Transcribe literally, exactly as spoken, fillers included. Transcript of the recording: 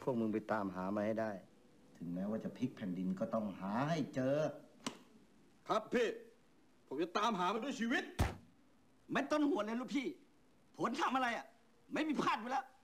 วกมึงไปตามหามาให้ได้ถึงแม้ว่าจะพลิกแผ่นดินก็ต้องหาให้เจอครับพี่ผมจะตามหามันด้วยชีวิตไม่ต้นหัวเลยลูกพี่ผลทำอะไรอ่ะไม่มีพลาดไปแล้ว